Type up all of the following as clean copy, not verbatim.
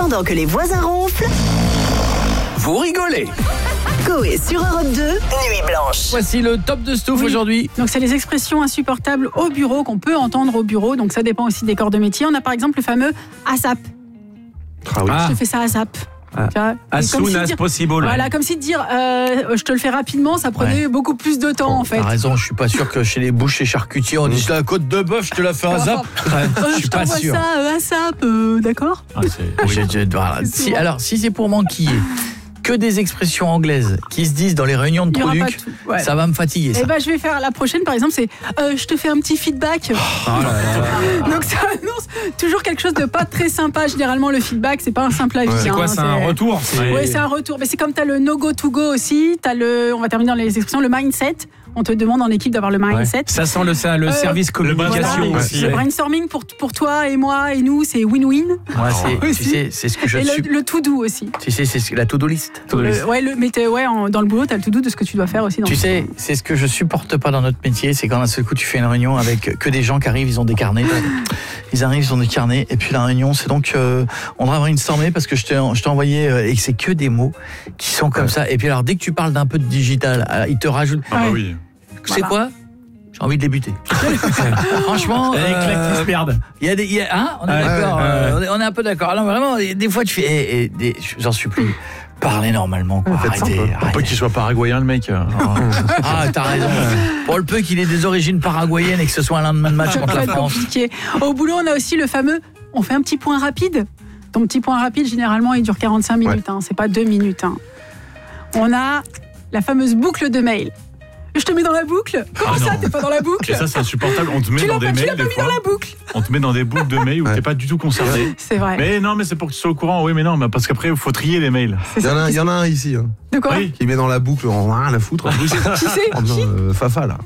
Pendant que les voisins ronflent, vous rigolez. Coé sur Europe 2, Nuit Blanche. Voici le top de Stouff aujourd'hui. Donc c'est les expressions insupportables au bureau qu'on peut entendre au bureau. Donc ça dépend aussi des corps de métier. On a par exemple le fameux ASAP. Je te fais ça ASAP. As soon as possible. Voilà, comme si de dire je te le fais rapidement, ça prenait beaucoup plus de temps en fait. T'as raison, je suis pas sûr que chez les bouchers charcutiers on dit la côte de bœuf, je te la fais à zap. Je suis pas sûr. Ça ASAP, d'accord. Si c'est pour m'enquiller que des expressions anglaises qui se disent dans les réunions de Troluc, ça va me fatiguer. Ça. Et je vais faire la prochaine, par exemple, c'est je te fais un petit feedback. Donc ça annonce toujours quelque chose de pas très sympa. Généralement, le feedback, c'est pas un simple avis. C'est quoi, c'est un retour? Oui, c'est un retour. Mais c'est comme tu as le no go to go aussi. On va terminer dans les expressions, le mindset. On te demande en équipe d'avoir le mindset. Ça sent le service communication aussi. Le brainstorming pour toi et moi et nous, c'est win-win. Tu sais, c'est ce que je suis. Le to-do aussi. Tu sais, c'est la to-do list. Dans le boulot, tu as le to-do de ce que tu dois faire aussi. Tu sais, c'est ce que je supporte pas dans notre métier, c'est quand d'un seul coup tu fais une réunion avec que des gens qui arrivent, ils ont des carnets. Ils arrivent, ils ont des carnets. Et puis la réunion, c'est donc on devrait brainstormer parce que je t'ai envoyé et que c'est que des mots qui sont comme ça. Et puis alors, dès que tu parles d'un peu de digital, ils te rajoutent. Oui. C'est quoi? J'ai envie de débuter. Franchement, les claques qui se perdent. On est d'accord. On est un peu d'accord. Alors vraiment, des fois tu fais, j'en suis plus. Parlez normalement, quoi. Arrêtez. Pas qu'il soit paraguayen le mec. T'as raison. Pour le peu qu'il ait des origines paraguayennes et que ce soit un lendemain de match contre la France. Compliqué. Au boulot, on a aussi le fameux. On fait un petit point rapide. Ton petit point rapide, généralement, il dure 45 minutes. C'est pas 2 minutes. On a la fameuse boucle de mail. Je te mets dans la boucle. Comment ça, t'es pas dans la boucle? Et ça, c'est insupportable. On te met dans des mails des fois. Dans la boucle. On te met dans des boucles de mails où t'es pas du tout concerné. C'est vrai. Mais non, mais c'est pour que tu sois au courant. Oui, mais non, parce qu'après, il faut trier les mails. Il y en a un ici. De quoi? Qui met dans la boucle, on a rien à foutre. Qui c'est? Fafa, là.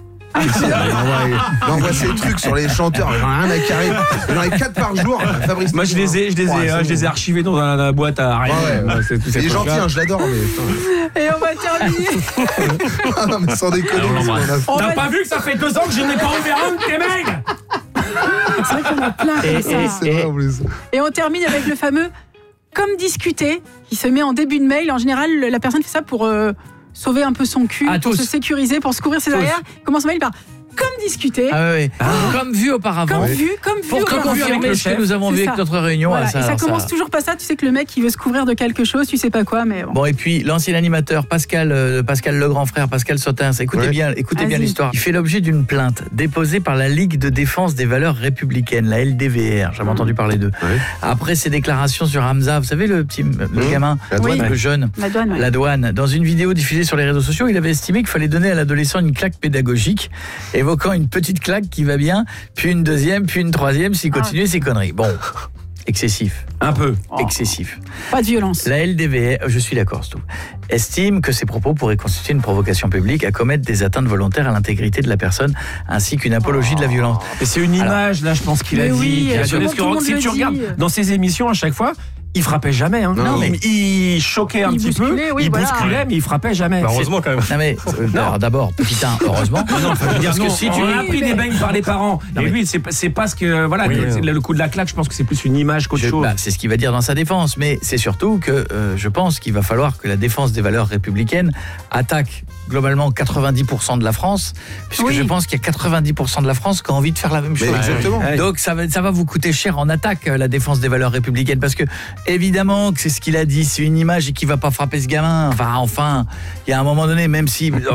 Il envoie ses trucs sur les chanteurs, rien à carrer. Il en a 4 par jour. Fabrice. Moi je les ai archivés dans la boîte à rien. Il est gentil, je l'adore. Et on va terminer. Non mais sans déconner. T'as pas vu que ça fait 2 ans que je n'ai pas ouvert un de tes mails? C'est vrai qu'il y en a plein comme ça. Et on termine avec le fameux comme discuter qui se met en début de mail. En général, la personne fait ça pour sauver un peu son cul, pour se sécuriser, pour se couvrir ses arrières. Commence mail par comme discuter. Comme vu auparavant. Comme vu pour confirmer ce que nous avons vu avec notre réunion. Voilà. Et ça commence toujours pas ça. Tu sais que le mec, il veut se couvrir de quelque chose, tu sais pas quoi, mais bon. Bon, et puis l'ancien animateur Pascal le grand frère, Pascal Sautins, écoutez bien l'histoire. Il fait l'objet d'une plainte déposée par la Ligue de défense des valeurs républicaines, la LDVR. J'avais entendu parler d'eux. Après ses déclarations sur Hamza, vous savez le gamin, le jeune, la douane. Dans une vidéo diffusée sur les réseaux sociaux, il avait estimé qu'il fallait donner à l'adolescent une claque pédagogique, évoquant une petite claque qui va bien, puis une deuxième, puis une troisième, s'il continuait ses conneries. Bon, excessif. Un peu. Excessif. Pas de violence. La LDVR, je suis d'accord, Stouff, estime que ces propos pourraient constituer une provocation publique à commettre des atteintes volontaires à l'intégrité de la personne, ainsi qu'une apologie de la violence. Et c'est une image, là, je pense qu'il a dit. Si tu regardes dans ses émissions à chaque fois, il frappait jamais. Non, mais il choquait un petit peu, il bousculait, mais il frappait jamais. Heureusement quand même. Non mais d'abord, petit 1, heureusement. Parce que si tu as pris des beignes par les parents, et lui, c'est pas ce que le coup de la claque. Je pense que c'est plus une image qu'autre chose. C'est ce qu'il va dire dans sa défense, mais c'est surtout que je pense qu'il va falloir que la défense des valeurs républicaines attaque globalement 90% de la France, puisque je pense qu'il y a 90% de la France qui a envie de faire la même chose. Exactement. Donc ça va vous coûter cher en attaque, la défense des valeurs républicaines, parce que évidemment que c'est ce qu'il a dit, c'est une image et qu'il va pas frapper ce gamin. Enfin, il y a un moment donné, même si non,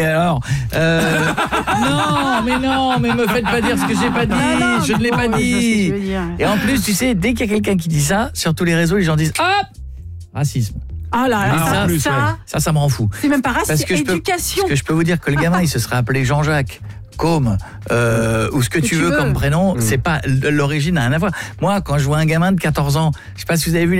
mais me faites pas dire ce que j'ai pas dit, je ne l'ai pas dit. Et en plus, tu sais, dès qu'il y a quelqu'un qui dit ça, sur tous les réseaux, les gens disent hop, racisme. Ah là, ça me rend fou. C'est même pas racisme, c'est éducation. Parce que je peux vous dire que le gamin, il se serait appelé Jean-Jacques, Côme, ou ce que tu veux comme prénom, c'est pas l'origine n'a rien à voir. Moi, quand je vois un gamin de 14 ans, je sais pas si vous avez vu